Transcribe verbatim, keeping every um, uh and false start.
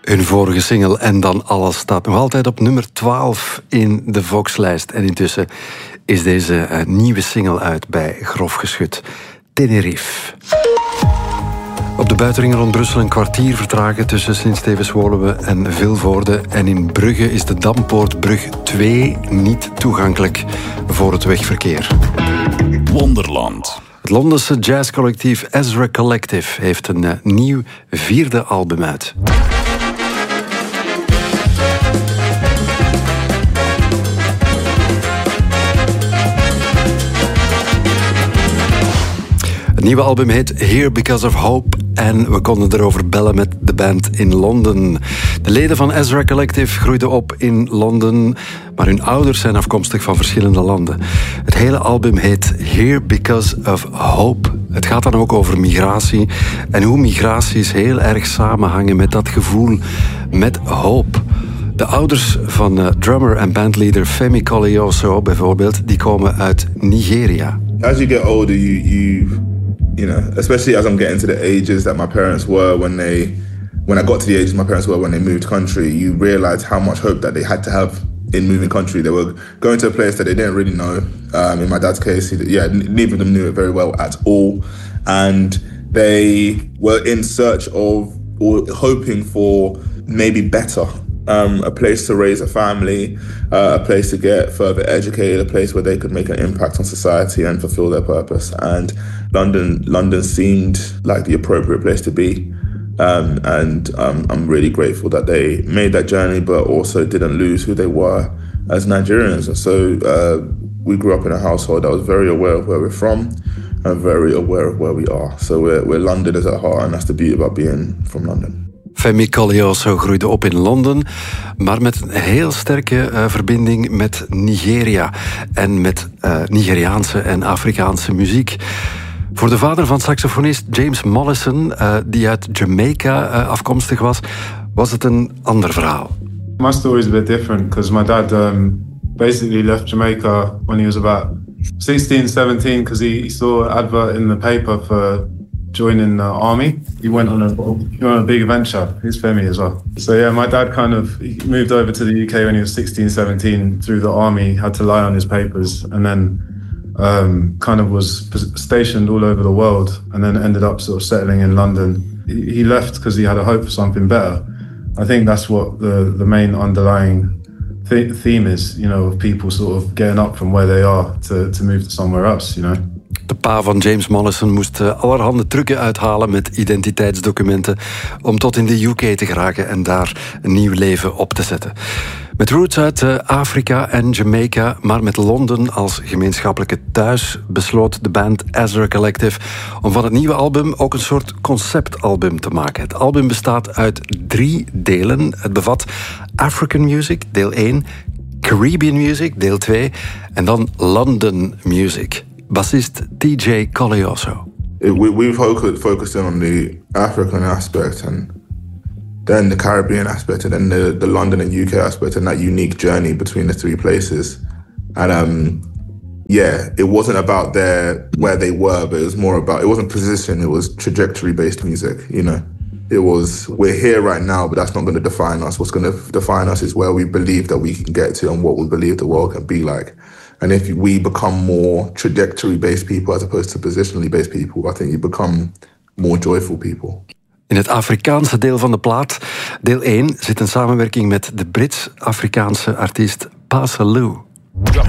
Hun vorige single En dan alles staat nog altijd op nummer twaalf in de Vox-lijst. En intussen is deze uh, nieuwe single uit bij Grof Geschut. Tenerife. Op de buitenringen rond Brussel een kwartier vertragen tussen Sint-Stevens-Woluwe en Vilvoorde. En in Brugge is de Dampoortbrug twee niet toegankelijk voor het wegverkeer. Wonderland. Het Londense jazzcollectief Ezra Collective heeft een uh, nieuw vierde album uit. Het nieuwe album heet Here Because of Hope en we konden erover bellen met de band in Londen. De leden van Ezra Collective groeiden op in Londen, maar hun ouders zijn afkomstig van verschillende landen. Het hele album heet Here Because of Hope. Het gaat dan ook over migratie en hoe migraties heel erg samenhangen met dat gevoel met hoop. De ouders van uh, drummer en bandleader Femi Koleoso bijvoorbeeld, die komen uit Nigeria. As you get older, you you you know, especially as I'm getting to the ages that my parents were when they when I got to the ages my parents were when they moved country, you realize how much hope that they had to have in moving country. They were going to a place that they didn't really know. Um, in my dad's case, he, yeah, neither of them knew it very well at all, and they were in search of or hoping for maybe better. Um, a place to raise a family, uh, a place to get further educated, a place where they could make an impact on society and fulfill their purpose. And London, London seemed like the appropriate place to be. Um, and um, I'm really grateful that they made that journey, but also didn't lose who they were as Nigerians. And so uh, we grew up in a household that was very aware of where we're from and very aware of where we are. So we're, we're Londoners at heart, and that's the beauty about being from London. Femi Koleoso groeide op in Londen, maar met een heel sterke uh, verbinding met Nigeria en met uh, Nigeriaanse en Afrikaanse muziek. Voor de vader van saxofonist James Mollison, uh, die uit Jamaica uh, afkomstig was, was het een ander verhaal. My story is a bit different because my dad um, basically left Jamaica when he was about sixteen, seventeen because he, he saw an advert in the paper for joining the army. He went on a, on a big adventure. He's Femi as well. So yeah, my dad kind of he moved over to the U K when he was sixteen, seventeen through the army, had to lie on his papers, and then um, kind of was stationed all over the world, and then ended up sort of settling in London. He, he left because he had a hope for something better. I think that's what the, the main underlying th- theme is, you know, of people sort of getting up from where they are to, to move to somewhere else, you know. De pa van James Mollison moest allerhande trucken uithalen met identiteitsdocumenten om tot in de U K te geraken en daar een nieuw leven op te zetten. Met roots uit Afrika en Jamaica, maar met Londen als gemeenschappelijke thuis, besloot de band Ezra Collective om van het nieuwe album ook een soort conceptalbum te maken. Het album bestaat uit drie delen. Het bevat African Music, deel één, Caribbean Music, deel twee en dan London Music. Bassist T J Koleoso. We, we've focused, focused in on the African aspect and then the Caribbean aspect and then the, the London and U K aspect and that unique journey between the three places. And um, yeah, it wasn't about their where they were, but it was more about, it wasn't position, it was trajectory-based music, you know. It was, we're here right now, but that's not going to define us. What's going to define us is where we believe that we can get to and what we believe the world can be like. And if we become more trajectory-based people as opposed to positionally-based people, I think you become more joyful people. In het Afrikaanse deel van de plaat, deel één, zit een samenwerking met de Brits-Afrikaanse artiest Pa Salieu.